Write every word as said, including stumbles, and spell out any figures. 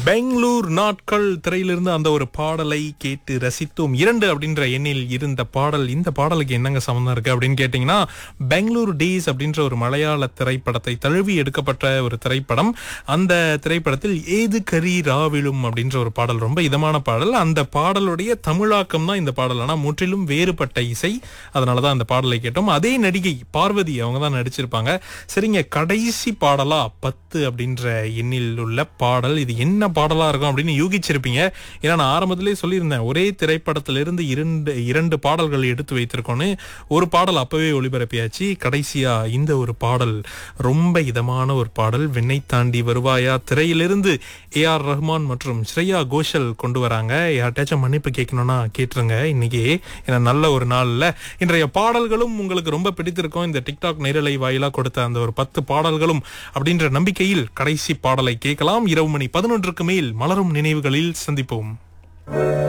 பெங்களூர் நாட்கள் திரையிலிருந்து அந்த ஒரு பாடலை கேட்டு ரசித்தோம். இரண்டு அப்படின்ற எண்ணில் இருந்த பாடல். இந்த பாடலுக்கு என்னங்க சம்பந்தம் இருக்கு அப்படின்னு கேட்டீங்கன்னா, பெங்களூர் டேஸ் அப்படின்ற ஒரு மலையாள திரைப்படத்தை தழுவி எடுக்கப்பட்ட ஒரு திரைப்படம். அந்த திரைப்படத்தில் ஏது கரி ராவிலும் அப்படின்ற ஒரு பாடல், ரொம்ப இதமான பாடல். அந்த பாடலுடைய தமிழாக்கம் தான் இந்த பாடல். ஆனா முற்றிலும் வேறுபட்ட இசை. அதனாலதான் அந்த பாடலை கேட்டோம். அதே நடிகை பார்வதி அவங்க தான் நடிச்சிருப்பாங்க. சரிங்க, கடைசி பாடலா பத்து அப்படின்ற எண்ணில் உள்ள பாடல். இது என்ன பாடலா இருக்கும் அப்படின்னு யூகிச்சிருப்பீங்க. ஏன்னா நான் ஆரம்பத்திலே சொல்லியிருந்தேன், ஒரே திரைப்படத்திலிருந்து இரண்டு இரண்டு பாடல்கள் எடுத்து வைத்திருக்கோன்னு. ஒரு பாடல் அப்பவே ஒளிபரப்பியாச்சு. கடைசியா இந்த ஒரு பாடல் ரொம்ப இதமான ஒரு பாடல். விண்ணை தாண்டி வருவாயா திரையிலிருந்து ஏ ஆர் ரஹ்மான் மற்றும் ஸ்ரேயா கோஷல் கொண்டு வராங்க. யார்ட்டாச்சும் மன்னிப்பு கேட்கணும்னா கேட்டுருங்க இன்னைக்கு, ஏன்னா நல்ல ஒரு நாள்ல. இன்றைய பாடல்களும் உங்களுக்கு ரொம்ப பிடித்திருக்கும். இந்த டிக்டாக் நேரலை வாயிலா கொடுத்த அந்த ஒரு பத்து பாடல்களும் அப்படின்ற நம்பிக்கையில் கடைசி பாடலை கேட்கலாம். இரவு மணி பதினொன்றுக்கு மேல் மலரும் நினைவுகளில் சந்திப்போம்.